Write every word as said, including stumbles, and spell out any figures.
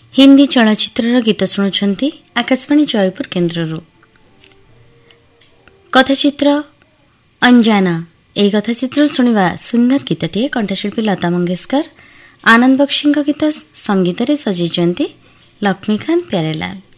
हिंदी चलचित्रर गीत शुणुछंती आकाशवाणी जयपुर केन्द्ररू। कथाचित्र अंजाना ए कथाचित्र शुणिबा सुंदर गीतटे कंठशिल्पी लता मंगेशकर आनंद बक्षी गीत संगीत रे सजाइछंती लक्ष्मीकांत प्यारेलाल।